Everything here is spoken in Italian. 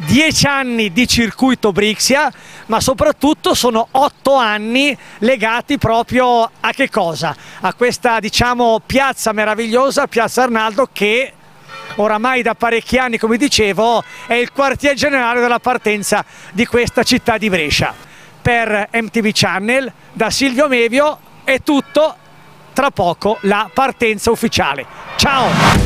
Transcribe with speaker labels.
Speaker 1: 10 anni di circuito Brixia, ma soprattutto sono 8 anni legati proprio a che cosa? A questa, diciamo, piazza meravigliosa, Piazza Arnaldo, che oramai da parecchi anni, come dicevo, è il quartier generale della partenza di questa città di Brescia. Per MTV Channel, da Silvio Mevio è tutto, tra poco la partenza ufficiale. Ciao!